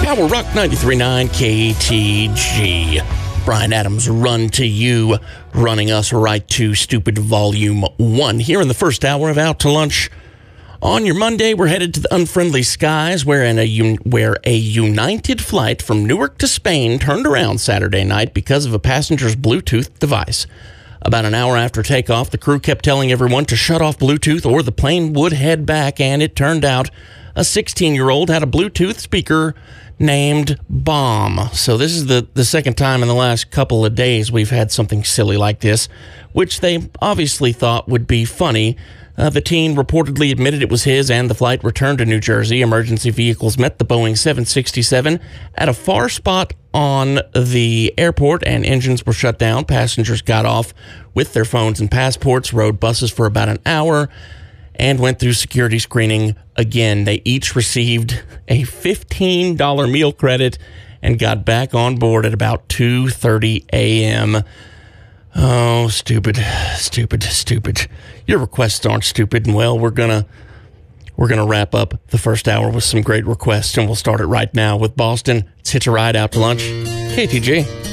Power Rock 93.9 KTG. Brian Adams, Run to You, running us right to Stupid Volume 1. Here in the first hour of Out to Lunch. On your Monday, we're headed to the unfriendly skies where a United flight from Newark to Spain turned around Saturday night because of a passenger's Bluetooth device. About an hour after takeoff, the crew kept telling everyone to shut off Bluetooth or the plane would head back, and it turned out a 16-year-old had a Bluetooth speaker named Bomb. So this is the second time in the last couple of days we've had something silly like this, which they obviously thought would be funny. The teen reportedly admitted it was his, and the flight returned to New Jersey. Emergency vehicles met the Boeing 767 at a far spot on the airport, and engines were shut down. Passengers got off with their phones and passports, rode buses for about an hour, and went through security screening again. They each received a $15 meal credit and got back on board at about 2:30 a.m. Oh, stupid. Your requests aren't stupid, and well, we're gonna wrap up the first hour with some great requests, and we'll start it right now with Boston. It's Hitch a Ride Out to Lunch, KTG.